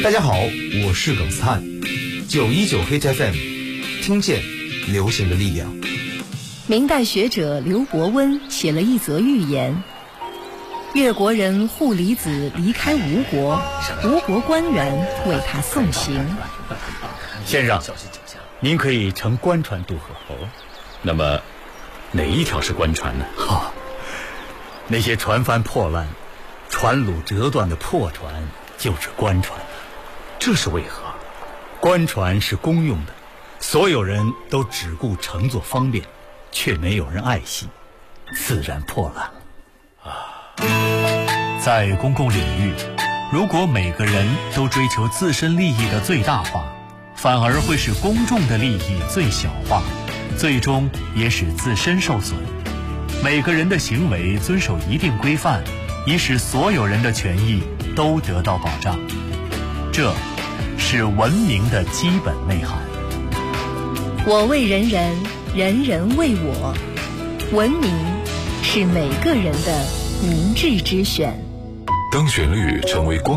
大家好，我是耿斯坦，919 Hit FM， 听见流行的力量。 明代学者刘伯温写了一则寓言：越国人户离子离开吴国，吴国官员为他送行。 先生，您可以乘官船渡河。 那么哪一条是官船呢？ 那些船帆破烂、船橹折断的破船就是官船。 这是为何？ 官船是公用的，所有人都只顾乘坐方便，却没有人爱惜，自然破烂了。在公共领域，如果每个人都追求自身利益的最大化，反而会使公众的利益最小化，最终也使自身受损。每个人的行为遵守一定规范，以使所有人的权益都得到保障。这是文明的基本内涵。 我为人人，人人为我。文明是每个人的明智之选。 当旋律成为光